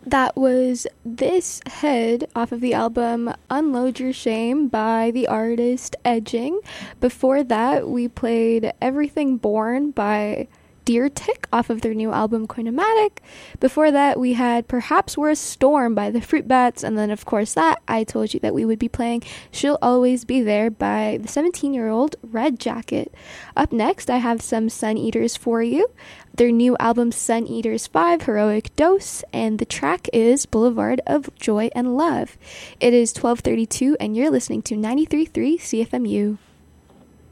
That was This Head off of the album Unload Your Shame by the artist Edging. Before that, we played Everything Born by Deer Tick off of their new album Coinomatic. Before that, we had Perhaps We're a Storm by the Fruit Bats. And then, of course, that I told you that we would be playing She'll Always Be There by the 17-year-old Red Jacket. Up next, I have some Sun Eaters for you. Their new album Sun Eaters 5 Heroic Dose, and the track is Boulevard of Joy and Love. It is 12:32 and you're listening to 93.3 CFMU.